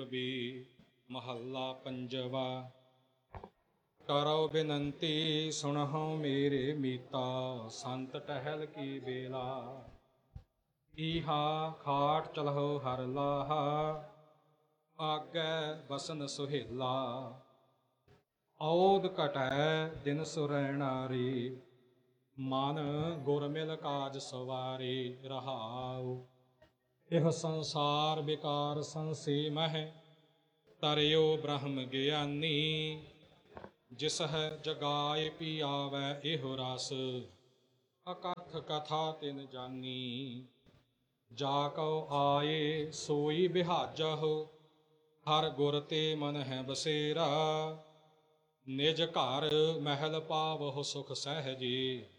ਕਬੀਰ ਮਹੱਲਾ ਪੰਜਵਾ। ਕਰੋ ਬੇਨੰਤੀ ਸੁਣਹੁ ਮੇਰੇ ਮੀਤਾ, ਸੰਤ ਟਹਿਲ ਕੀ ਬੇਲਾ। ਈਹਾ ਖਾਟ ਚਲਹੁ ਹਰ ਲਾਹਾ, ਆਗੈ ਬਸਨ ਸੁਹੇਲਾ। ਔਦ ਘਟੈ ਦਿਨ ਸੁਰੈਣਾਰੀ, ਮਨ ਗੁਰ ਮਿਲ ਕਾਜ ਸਵਾਰੀ। ਰਹਾਉ ਇਹ ਸੰਸਾਰ ਵਿਕਾਰ ਸੰਸੀਮਹਿ, ਤਰਿਓ ਬ੍ਰਹਮ ਗਿਆਨੀ। ਜਿਸ ਹੈ ਜਗਾਏ ਪੀਆਵੈ ਇਹੋ ਰਸ, ਅਕਥ ਕਥਾ ਤਿਨ ਜਾਨੀ। ਜਾ ਕਉ ਆਏ ਸੋਈ ਬਿਹਾਜਹੁ, ਹਰ ਗੁਰ ਤੇ ਮਨ ਹੈ ਬਸੇਰਾ। ਨਿਜ ਘਰ ਮਹਿਲ ਪਾਵਹੁ ਸੁਖ ਸਹਿਜੀ,